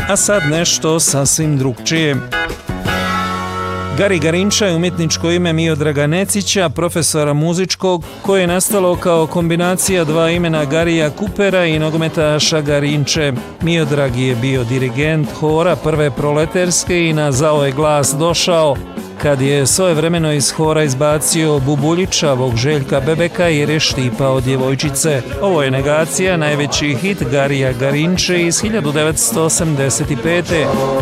A sad nešto sasvim drugčije. Gari Garinča je umjetničko ime Miodraga Necića, profesora muzičkog, koje je nastalo kao kombinacija dva imena Garija Kupera i nogometaša Garinče. Miodrag je bio dirigent hora prve proleterske i na zao je glas došao kad je svojevremeno iz hora izbacio bubuljičavog Željka Bebeka jer je štipao djevojčice. Ovo je negacija, najveći hit Garija Garinče iz 1985.